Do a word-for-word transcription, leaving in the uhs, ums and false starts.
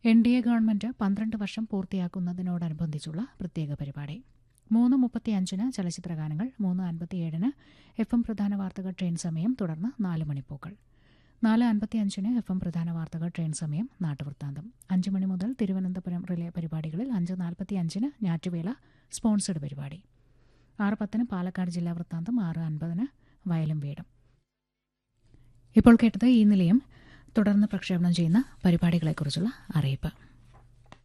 N D A government പന്ത്രണ്ട് വർഷം പൂർത്തിയാക്കുന്നതിനോടനുബന്ധിച്ചുള്ള പ്രത്യേക പരിപാടി. മൂന്ന് മുപ്പത്തിയഞ്ചിന് ചലച്ചിത്രഗാനങ്ങൾ, മൂന്ന് അൻപത്തിയേഴിന് എഫ് എം പ്രധാന വാർത്തകൾ ട്രെയിൻ സമയം, തുടർന്ന് നാല് മണിപ്പൂക്കൾ. നാല് അൻപത്തിയഞ്ചിന് എഫ് എം പ്രധാന വാർത്തകൾ ട്രെയിൻ സമയം, നാട്ടുവൃത്താന്തം. അഞ്ച് മണി മുതൽ തിരുവനന്തപുരം റിലേ പരിപാടികളിൽ അഞ്ച് നാൽപ്പത്തിയഞ്ചിന് ഞാറ്റുവേല സ്പോൺസേഡ് പരിപാടി. ആറ് പത്തിന് പാലക്കാട് ജില്ലാ വൃത്താന്തം, ആറ് അൻപതിന് വയലും വീടും. ഇപ്പോൾ കേട്ടത് ഈ നിലയം തുടർന്ന് പ്രക്ഷേപണം ചെയ്യുന്ന പരിപാടികളെക്കുറിച്ചുള്ള അറിയിപ്പ്.